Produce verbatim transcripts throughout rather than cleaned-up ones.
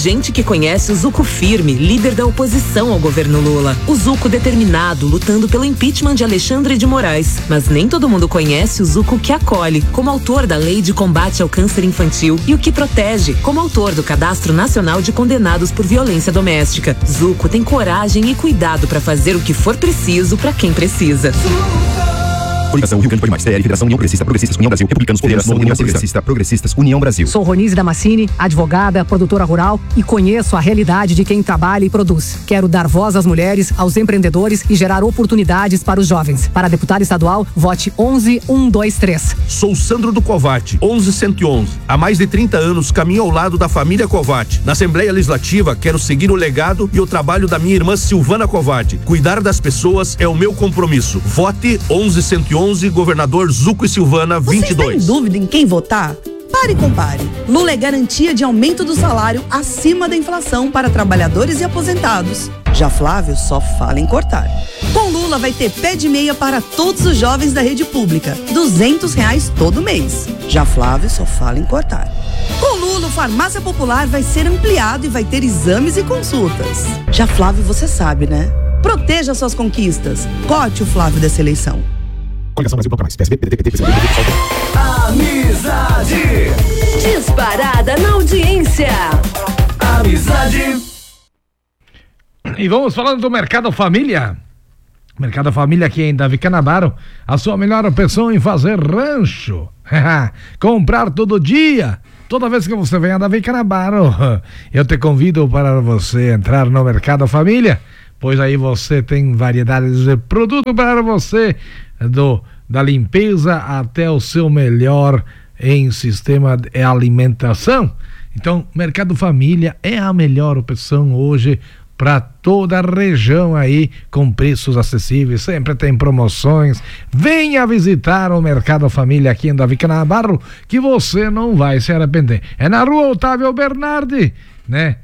gente que conhece o Zucco firme, líder da oposição ao governo Lula. O Zucco determinado, lutando pelo impeachment de Alexandre de Moraes. Mas nem todo mundo conhece o Zucco que acolhe, como autor da Lei de Combate ao Câncer Infantil, e o que protege, como autor do Cadastro Nacional de Condenados por Violência Doméstica. Zucco tem coragem e cuidado para fazer o que for preciso para quem precisa. Coligação Rio Grande do Norte, C L, Federação União Progressista, Progressistas, União Brasil, Republicanos, Federação União Progressista, Progressistas, União Brasil. Sou Ronise Damascini, advogada, produtora rural e conheço a realidade de quem trabalha e produz. Quero dar voz às mulheres, aos empreendedores e gerar oportunidades para os jovens. Para deputado estadual, vote onze um dois três. Sou Sandro do Covate, onze cento e onze. Há mais de trinta anos caminho ao lado da família Covate. Na Assembleia Legislativa, quero seguir o legado e o trabalho da minha irmã Silvana Covate. Cuidar das pessoas é o meu compromisso. Vote onze cento e onze. Governador Zucco e Silvana, vinte e dois. Você está em dúvida em quem votar? Pare e compare. Lula é garantia de aumento do salário acima da inflação para trabalhadores e aposentados. Já Flávio só fala em cortar. Com Lula vai ter pé de meia para todos os jovens da rede pública. duzentos reais todo mês. Já Flávio só fala em cortar. Com Lula, o Farmácia Popular vai ser ampliado e vai ter exames e consultas. Já Flávio, você sabe, né? Proteja suas conquistas. Corte o Flávio dessa eleição. Coligação Brasil Bloco Mais, P S B, P D T, P C B, P D T, Amizade. Disparada na audiência. Amizade. E vamos falando do Mercado Família. Mercado Família aqui em Davi Canabaro, a sua melhor opção em fazer rancho. Comprar todo dia. Toda vez que você vem a Davi Canabaro, eu te convido para você entrar no Mercado Família, pois aí você tem variedades de produto para você, do, da limpeza até o seu melhor em sistema de alimentação. Então, Mercado Família é a melhor opção hoje para toda a região aí, com preços acessíveis, sempre tem promoções. Venha visitar o Mercado Família aqui em Davi Canabaro, que você não vai se arrepender. É na rua Otávio Bernardi, né?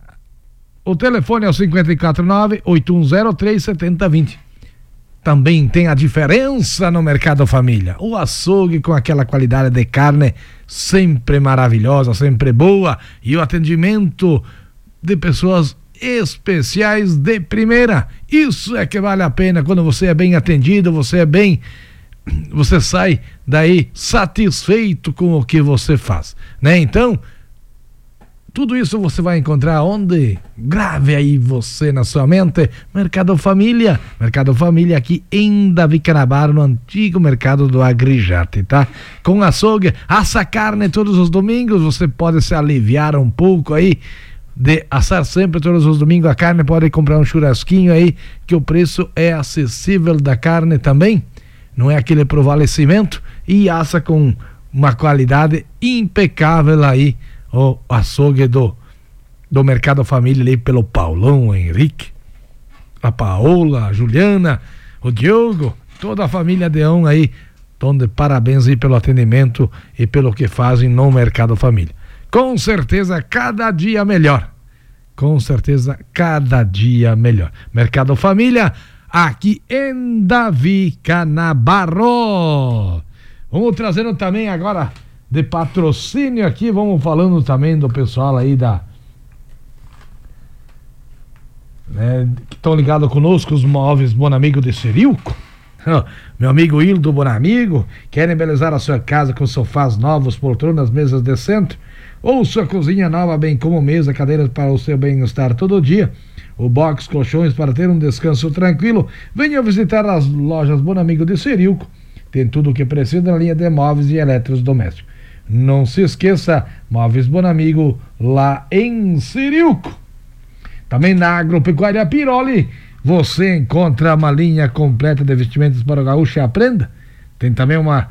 O telefone é o cinco quatro nove, oito um zero três, sete zero dois zero. Também tem a diferença no Mercado Família. O açougue com aquela qualidade de carne sempre maravilhosa, sempre boa. E o atendimento de pessoas especiais de primeira. Isso é que vale a pena. Quando você é bem atendido, você é bem... Você sai daí satisfeito com o que você faz, né? Então... tudo isso você vai encontrar onde? Grave aí você na sua mente. Mercado Família. Mercado Família aqui em Davi Canabaro, no antigo mercado do Agrijate, tá? Com açougue, assa carne todos os domingos. Você pode se aliviar um pouco aí de assar sempre todos os domingos a carne. Pode comprar um churrasquinho aí, que o preço é acessível da carne também. Não é aquele provalecimento. E assa com uma qualidade impecável aí. O açougue do, do Mercado Família ali pelo Paulão, o Henrique, a Paola, a Juliana, o Diogo, toda a família Deão aí, estão de parabéns aí pelo atendimento e pelo que fazem no Mercado Família. Com certeza, cada dia melhor. Com certeza, cada dia melhor. Mercado Família, aqui em Davi Canabaro. Vamos trazendo também agora... de patrocínio aqui, vamos falando também do pessoal aí da... né, que estão ligados conosco, os móveis Bonamigo de Serilco. Meu amigo Hildo Bonamigo, quer embelezar a sua casa com sofás novos, poltronas, mesas de centro, ou sua cozinha nova, bem como mesa, cadeiras para o seu bem-estar todo dia, o box, colchões para ter um descanso tranquilo. Venha visitar as lojas Bonamigo de Serilco. Tem tudo o que precisa na linha de móveis e eletrodomésticos. Não se esqueça, Móveis Bonamigo, lá em Serilco. Também na Agropecuária Piroli, você encontra uma linha completa de vestimentos para o gaúcho e a prenda. Tem também uma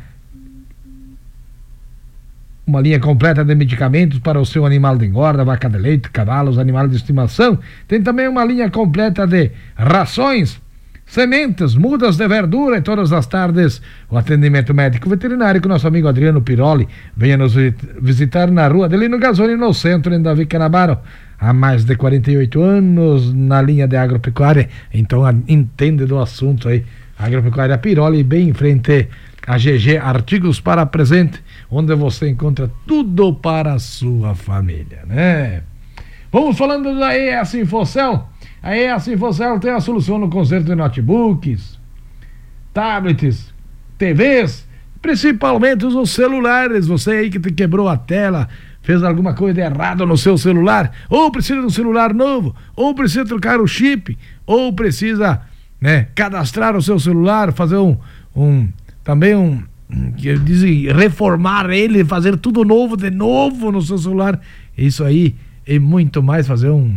uma linha completa de medicamentos para o seu animal de engorda, vaca de leite, cavalos, animais de estimação. Tem também uma linha completa de rações, sementes, mudas de verdura, e todas as tardes o atendimento médico veterinário com nosso amigo Adriano Piroli. Venha nos visitar na rua Adelino Gazzoni, no centro, em Davi Canabaro. Há mais de quarenta e oito anos na linha de agropecuária, então entende do assunto aí. Agropecuária Piroli, bem em frente a G G Artigos para Presente, onde você encontra tudo para a sua família, né? Vamos falando da E S Infocel. A E S Infocel tem a solução no conserto de notebooks, tablets, T Vs, principalmente os celulares. Você aí que te quebrou a tela, fez alguma coisa de errado no seu celular, ou precisa de um celular novo, ou precisa trocar o chip, ou precisa, né, cadastrar o seu celular, fazer um, um também um, que dizem, reformar ele, fazer tudo novo de novo no seu celular. Isso aí e muito mais, fazer um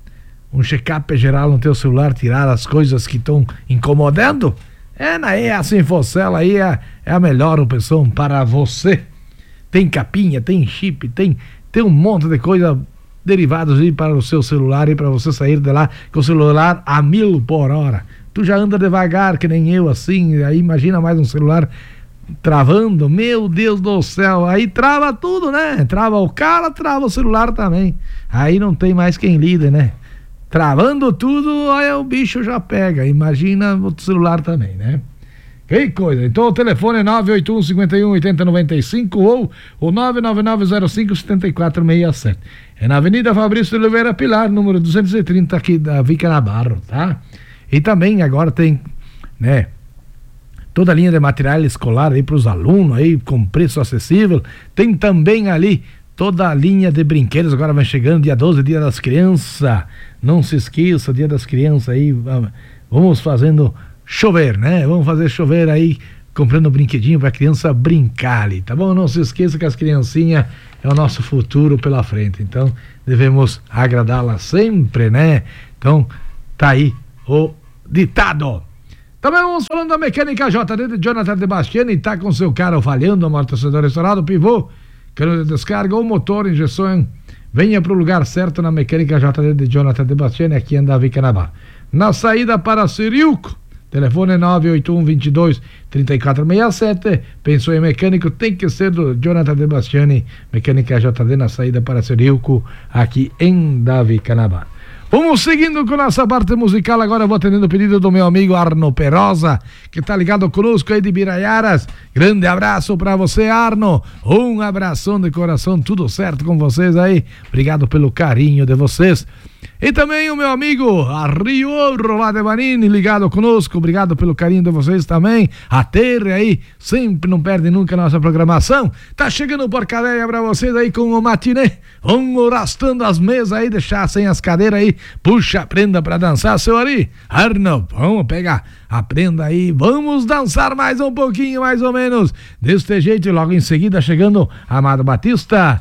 um check-up geral no teu celular, tirar as coisas que estão incomodando. É na E S Infocel aí é, é a melhor opção para você. Tem capinha, tem chip, tem, tem um monte de coisa derivados aí para o seu celular e para você sair de lá com o celular a mil por hora. Tu já anda devagar que nem eu assim, aí imagina mais um celular travando, meu Deus do céu, aí trava tudo, né? Trava o cara, trava o celular também. Aí não tem mais quem lide, né? Travando tudo, aí o bicho já pega. Imagina o celular também, né? Que coisa. Então o telefone é nove oito um, cinco um, oito zero nove cinco ou o nove nove nove zero cinco, sete quatro seis sete. É na Avenida Fabrício de Oliveira Pilar, número duzentos e trinta, aqui da Vicanabarro, tá? E também agora tem, né, toda a linha de material escolar aí para os alunos aí com preço acessível. Tem também ali toda a linha de brinquedos. Agora vai chegando dia doze, dia das crianças. Não se esqueça, dia das crianças aí, vamos fazendo chover, né? Vamos fazer chover aí, comprando um brinquedinho pra criança brincar ali, tá bom? Não se esqueça que as criancinhas é o nosso futuro pela frente, então devemos agradá-las sempre, né? Então, tá aí o ditado. Também vamos falando da Mecânica J D de Jonathan de Bastiani. Tá com seu carro falhando, amortecedor estourado, pivô, cano de descarga ou motor, injeção, venha para o lugar certo na Mecânica J D de Jonathan de Bastiani, aqui em Davi Canabá. Na saída para Cirilco, telefone nove oito um, dois dois, três quatro seis sete. Pensou em mecânico, tem que ser do Jonathan de Bastiani, Mecânica J D na saída para Cirilco, aqui em Davi Canabá. Vamos seguindo com nossa parte musical. Agora eu vou atendendo o pedido do meu amigo Arno Perosa, que tá ligado conosco aí de Biraiaras. Grande abraço pra você, Arno. Um abração de coração, tudo certo com vocês aí. Obrigado pelo carinho de vocês. E também o meu amigo Rio Ouro, lá de Manini, ligado conosco. Obrigado pelo carinho de vocês também. A Terra aí, sempre não perde nunca a nossa programação. Tá chegando o Porcadeia pra vocês aí com o matinê. Vamos arrastando as mesas aí, deixar sem as cadeiras aí. Puxa a prenda pra dançar, seu Ari. Arno, vamos pegar a prenda aí. Vamos dançar mais um pouquinho, mais ou menos. Deste jeito, e logo em seguida chegando Amado Batista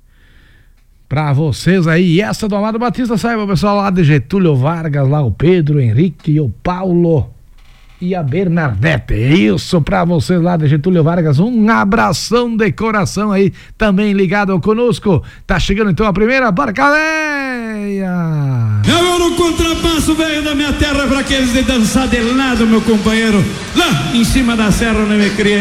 pra vocês aí. E essa do Amado Batista sai pro pessoal lá de Getúlio Vargas, lá o Pedro, o Henrique e o Paulo e a Bernadette. Isso pra vocês lá de Getúlio Vargas. Um abração de coração aí, também ligado conosco. Tá chegando então a primeira Barcadeia. Eu no contrapasso velho da minha terra pra aqueles de dançar de lado, meu companheiro. Lá em cima da serra onde me criei.